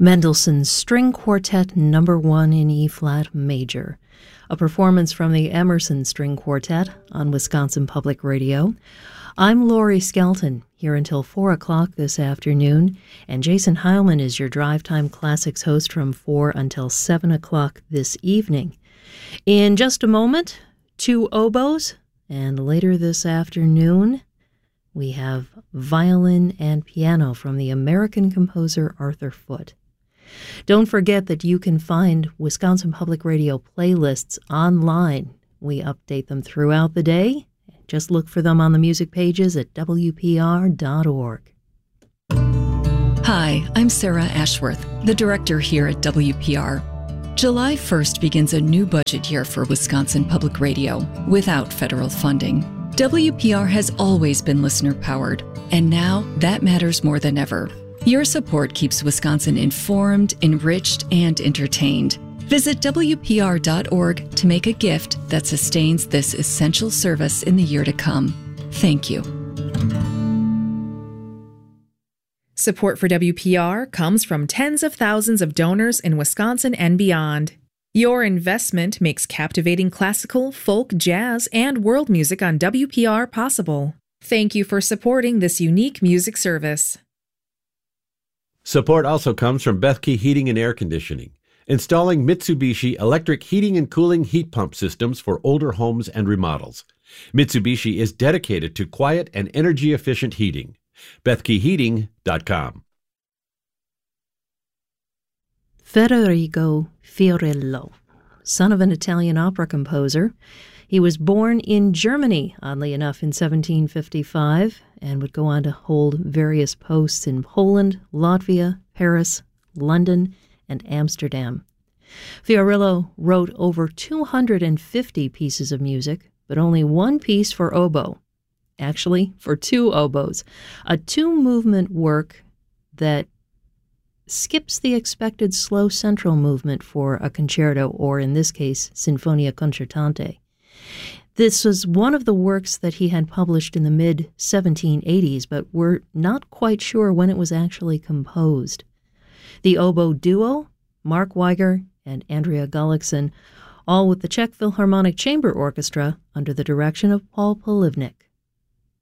Mendelssohn's String Quartet No. 1 in E-flat major, a performance from the Emerson String Quartet on Wisconsin Public Radio. I'm Lori Skelton, here until 4 o'clock this afternoon, and Jason Heilman is your Drive Time Classics host from 4 until 7 o'clock this evening. In just a moment, 2 oboes, and later this afternoon, we have violin and piano from the American composer Arthur Foote. Don't forget that you can find Wisconsin Public Radio playlists online. We update them throughout the day. Just look for them on the music pages at WPR.org. Hi, I'm Sarah Ashworth, the director here at WPR. July 1st begins a new budget year for Wisconsin Public Radio without federal funding. WPR has always been listener-powered, and now that matters more than ever. Your support keeps Wisconsin informed, enriched, and entertained. Visit WPR.org to make a gift that sustains this essential service in the year to come. Thank you. Support for WPR comes from tens of thousands of donors in Wisconsin and beyond. Your investment makes captivating classical, folk, jazz, and world music on WPR possible. Thank you for supporting this unique music service. Support also comes from Bethke Heating and Air Conditioning, installing Mitsubishi electric heating and cooling heat pump systems for older homes and remodels. Mitsubishi is dedicated to quiet and energy-efficient heating. BethkeHeating.com. Federico Fiorello, son of an Italian opera composer. He was born in Germany, oddly enough, in 1755, and would go on to hold various posts in Poland, Latvia, Paris, London, and Amsterdam. Fiorillo wrote over 250 pieces of music, but only one piece for oboe. Actually, for 2 oboes. A 2-movement work that skips the expected slow central movement for a concerto, or in this case, Sinfonia Concertante. This was one of the works that he had published in the mid-1780s, but we're not quite sure when it was actually composed. The oboe duo, Mark Weiger and Andrea Gullickson, all with the Czech Philharmonic Chamber Orchestra under the direction of Paul Polivnik.